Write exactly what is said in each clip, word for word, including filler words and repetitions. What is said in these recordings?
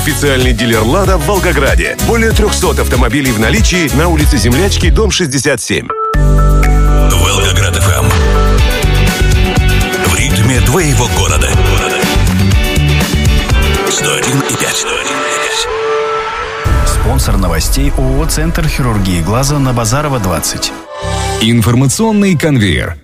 Официальный дилер «Лада» в Волгограде. Более трехсот автомобилей в наличии на улице Землячки, дом шестьдесят семь. Волгоград эф эм. В ритме твоего города. сто один и пять. Спонсор новостей ООО «Центр хирургии глаза» на Базарова, двадцать. Информационный конвейер.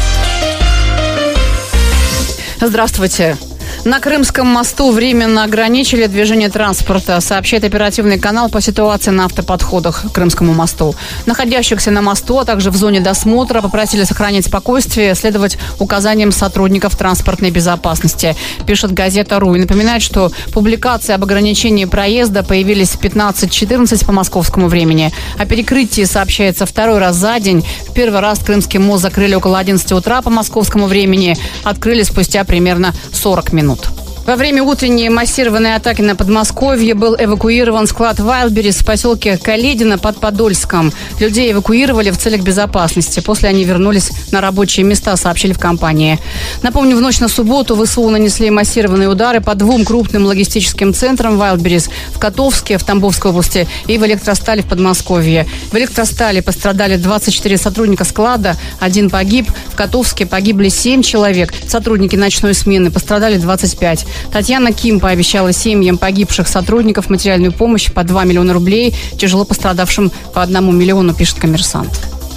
Здравствуйте. На Крымском мосту временно ограничили движение транспорта, сообщает оперативный канал по ситуации на автоподходах к Крымскому мосту. Находящихся на мосту, а также в зоне досмотра попросили сохранять спокойствие, следовать указаниям сотрудников транспортной безопасности, пишет газета «Ру». И напоминает, что публикации об ограничении проезда появились в пятнадцать четырнадцать по московскому времени. О перекрытии сообщается второй раз за день. В первый раз Крымский мост закрыли около одиннадцати утра по московскому времени, открыли спустя примерно сорок минут. Во время утренней массированной атаки на Подмосковье был эвакуирован склад Wildberries в поселке Каледино под Подольском. Людей эвакуировали в целях безопасности. После они вернулись на рабочие места, сообщили в компании. Напомню, в ночь на субботу ВСУ нанесли массированные удары по двум крупным логистическим центрам Wildberries в Котовске, в Тамбовской области, и в Электростале в Подмосковье. В Электростале пострадали двадцать четыре сотрудника склада, один погиб. В Котовске погибли семь человек. Сотрудники ночной смены пострадали двадцать пять. Татьяна Ким пообещала семьям погибших сотрудников материальную помощь по два миллиона рублей, тяжело пострадавшим по одному миллиону, пишет «Коммерсант».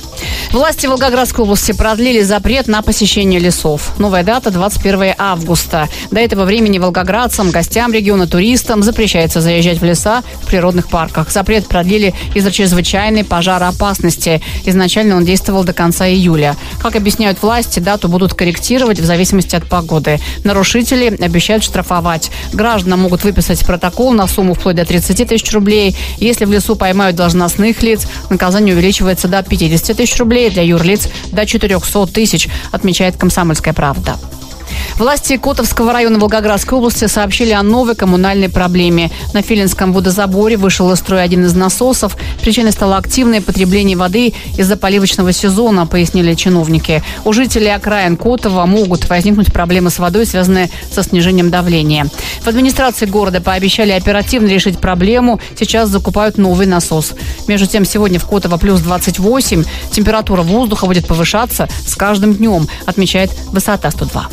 Власти Волгоградской области продлили запрет на посещение лесов. Новая дата – двадцать первого августа. До этого времени волгоградцам, гостям региона, туристам запрещается заезжать в леса в природных парках. Запрет продлили из-за чрезвычайной пожароопасности. Изначально он действовал до конца июля. Как объясняют власти, дату будут корректировать в зависимости от погоды. Нарушители обещают штрафовать. Гражданам могут выписать протокол на сумму вплоть до тридцати тысяч рублей. Если в лесу поймают должностных лиц, наказание увеличивается до пятидесяти тысяч рублей. Для юрлиц до четырехсот тысяч, отмечает «Комсомольская правда». Власти Котовского района Волгоградской области сообщили о новой коммунальной проблеме. На Филинском водозаборе вышел из строя один из насосов. Причиной стало активное потребление воды из-за поливочного сезона, пояснили чиновники. У жителей окраин Котова могут возникнуть проблемы с водой, связанные со снижением давления. В администрации города пообещали оперативно решить проблему. Сейчас закупают новый насос. Между тем, сегодня в Котово плюс двадцать восемь. Температура воздуха будет повышаться с каждым днем, отмечает «Высота сто два».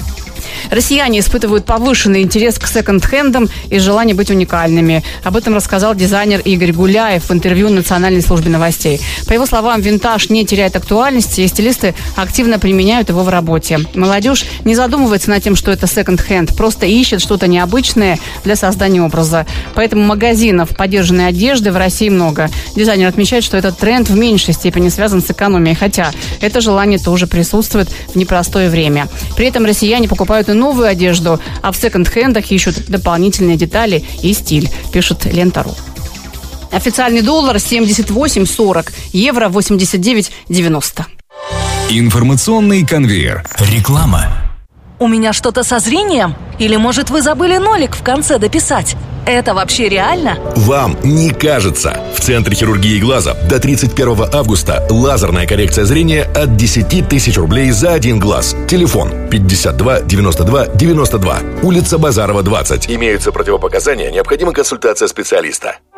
Россияне испытывают повышенный интерес к секонд-хендам и желание быть уникальными. Об этом рассказал дизайнер Игорь Гуляев в интервью Национальной службе новостей. По его словам, винтаж не теряет актуальности, и стилисты активно применяют его в работе. Молодежь не задумывается над тем, что это секонд-хенд, просто ищет что-то необычное для создания образа. Поэтому магазинов подержанной одежды в России много. Дизайнер отмечает, что этот тренд в меньшей степени связан с экономией, хотя это желание тоже присутствует в непростое время. При этом россияне покупают и новую одежду, а в секонд-хендах ищут дополнительные детали и стиль, пишет Лента.ру. Официальный доллар семьдесят восемь сорок, евро восемьдесят девять девяносто. Информационный конвейер. Реклама. У меня что-то со зрением? Или, может, вы забыли нолик в конце дописать? Это вообще реально? Вам не кажется. В Центре хирургии глаза до тридцать первого августа лазерная коррекция зрения от десяти тысяч рублей за один глаз. Телефон пятьдесят два девяносто два девяносто два. Улица Базарова, двадцать. Имеются противопоказания, необходима консультация специалиста.